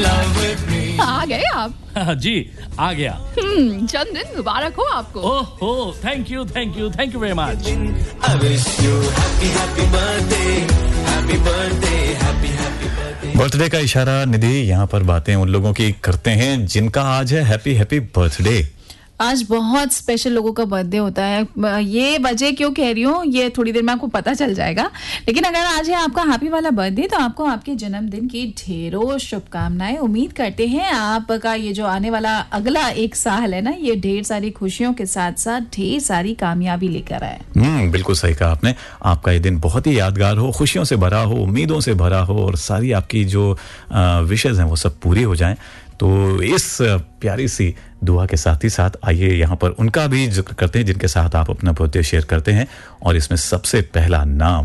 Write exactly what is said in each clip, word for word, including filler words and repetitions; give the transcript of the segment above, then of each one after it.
love with me. आ गए आप? जी आ गया. हम्म, जन्मदिन मुबारक हो आपको. ओह हो, thank you thank you thank you very much. I wish you happy happy birthday, happy birthday, happy happy birthday. Birthday का इशारा निधि यहाँ पर बातें उन लोगों की करते हैं जिनका आज है हैप्पी हैप्पी बर्थडे. आज बहुत स्पेशल लोगों का बर्थडे होता है. ये वजह क्यों कह रही हूँ ये थोड़ी देर में आपको पता चल जाएगा. लेकिन अगर आज है आपका हैप्पी वाला बर्थडे तो आपको आपके जन्मदिन की ढेरों शुभकामनाएं. उम्मीद करते हैं आपका ये जो आने वाला अगला एक साल है ना ये ढेर सारी खुशियों के साथ साथ ढेर सारी कामयाबी लेकर आए. हम्म बिल्कुल सही कहा आपने. आपका ये दिन बहुत ही यादगार हो, खुशियों से भरा हो, उम्मीदों से भरा हो और सारी आपकी जो विशेष हैं वो सब पूरी हो जाएं. तो इस प्यारी सी दुआ के साथ ही साथ आइए यहाँ पर उनका भी जिक्र करते हैं जिनके साथ आप अपना बर्थडे शेयर करते हैं. और इसमें सबसे पहला नाम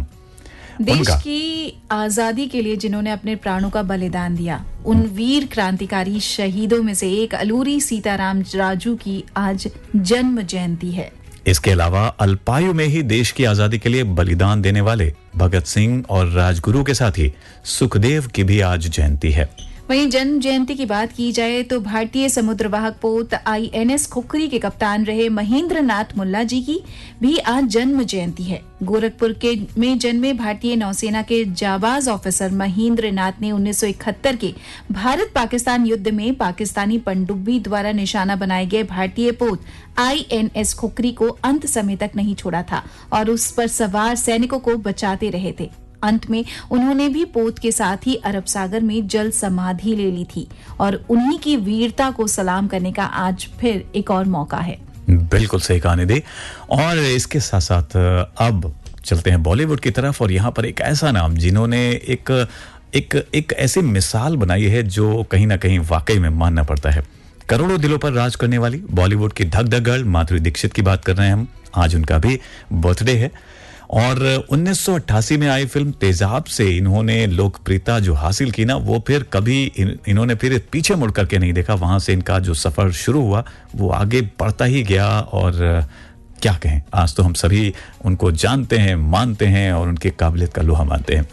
देश की आजादी के लिए जिन्होंने अपने प्राणों का बलिदान दिया उन वीर क्रांतिकारी शहीदों में से एक अलूरी सीताराम राजू की आज जन्म जयंती है. इसके अलावा अल्पायु में ही देश की आजादी के लिए बलिदान देने वाले भगत सिंह और राजगुरु के साथ ही सुखदेव की भी आज जयंती है. वहीं जन्म जयंती की बात की जाए तो भारतीय समुद्रवाहक पोत आईएनएस खुखरी के कप्तान रहे महेंद्र नाथ मुल्ला जी की भी आज जन्म जयंती है. गोरखपुर के में जन्मे भारतीय नौसेना के जाबाज ऑफिसर महेंद्र नाथ ने उन्नीस सौ इकहत्तर के भारत पाकिस्तान युद्ध में पाकिस्तानी पनडुब्बी द्वारा निशाना बनाए गए भारतीय पोत आईएनएस खुखरी को अंत समय तक नहीं छोड़ा था और उस पर सवार सैनिकों को बचाते रहे थे. अंत में उन्होंने भी पोत के साथ ही अरब सागर में जल समाधि ले ली थी और उन्हीं की वीरता को सलाम करने का आज फिर एक और मौका है. बिल्कुल सही कहा निधि. और इसके साथ साथ अब चलते हैं बॉलीवुड की तरफ और यहाँ पर एक ऐसा नाम जिन्होंने एक एक एक ऐसी मिसाल बनाई है जो कहीं ना कहीं वाकई में मानना पड़ता है. करोड़ों दिलों पर राज करने वाली बॉलीवुड की धक धक गर्ल माधुरी दीक्षित की बात कर रहे हैं हम. आज उनका भी बर्थडे है और उन्नीस सौ अट्ठासी में आई फिल्म तेजाब से इन्होंने लोकप्रियता जो हासिल की ना वो फिर कभी इन, इन्होंने फिर पीछे मुड़ करके नहीं देखा. वहां से इनका जो सफर शुरू हुआ वो आगे बढ़ता ही गया और क्या कहें आज तो हम सभी उनको जानते हैं, मानते हैं और उनके काबिलियत का लोहा मानते हैं.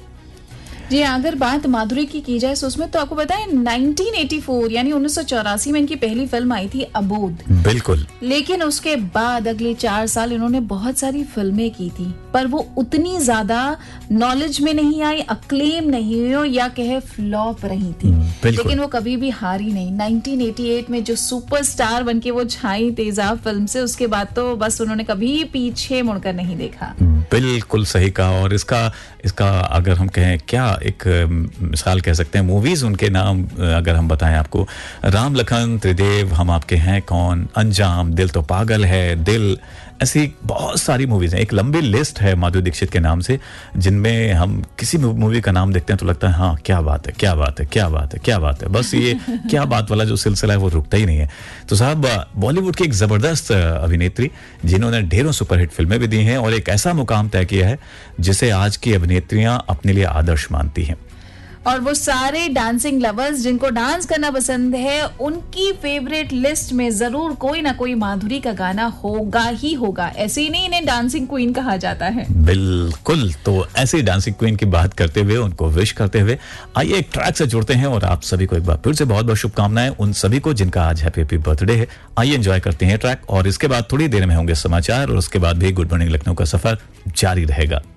जी अगर बात माधुरी की की जाए तो उसमें तो आपको पता है उन्नीस सौ चौरासी यानी उन्नीस सौ चौरासी में इनकी पहली फिल्म आई थी अबोध. बिल्कुल. लेकिन उसके बाद अगले चार साल इन्होंने बहुत सारी फिल्में की थी पर वो उतनी ज्यादा नॉलेज में नहीं आई, अक्लेम नहीं हुई या कहे फ्लॉप रही थी. लेकिन वो कभी भी हारी नहीं. उन्नीस सौ अट्ठासी में जो सुपरस्टार बनके वो छाई तेजाब फिल्म से उसके बाद तो बस उन्होंने कभी पीछे मुड़कर नहीं देखा. बिल्कुल सही कहा. और इसका इसका अगर हम कहें क्या एक मिसाल कह सकते हैं मूवीज उनके नाम अगर हम बताएं आपको राम लखन त्रिदेव, हम आपके हैं कौन, अंजाम, दिल तो पागल है, दिल, ऐसी बहुत सारी मूवीज हैं. एक लंबी लिस्ट है माधुरी दीक्षित के नाम से जिनमें हम किसी मूवी का नाम देखते हैं तो लगता है हाँ क्या बात है क्या बात है क्या बात है क्या बात है. बस ये क्या बात वाला जो सिलसिला है वो रुकता ही नहीं है. तो साहब बॉलीवुड की एक जबरदस्त अभिनेत्री जिन्होंने ढेरों सुपरहिट फिल्में भी दी हैं और एक ऐसा मुकाम तय किया है जिसे आज की अभिनेत्रियां अपने लिए आदर्श मानती हैं. और वो सारे डांसिंग लवर्स जिनको डांस करना पसंद है उनकी फेवरेट लिस्ट में जरूर कोई ना कोई माधुरी का गाना होगा ही होगा. ऐसे ही नहीं इन्हें डांसिंग क्वीन कहा जाता है. बिल्कुल. तो ऐसी डांसिंग क्वीन की बात करते हुए उनको विश करते हुए आइए एक ट्रैक से जुड़ते हैं और आप सभी को एक बार फिर से बहुत बहुत शुभकामनाएं उन सभी को जिनका आज हैप्पी हैप्पी बर्थडे है. आइए एंजॉय करते हैं ट्रैक और इसके बाद थोड़ी देर में होंगे समाचार और उसके बाद भी गुड मॉर्निंग लखनऊ का सफर जारी रहेगा.